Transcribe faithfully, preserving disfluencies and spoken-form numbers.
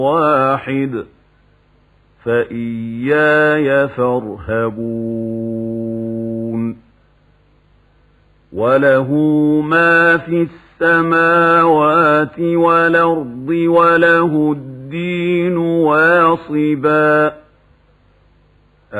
واحد فإياي فارهبون وله ما في السماوات والأرض وله الدين واصبا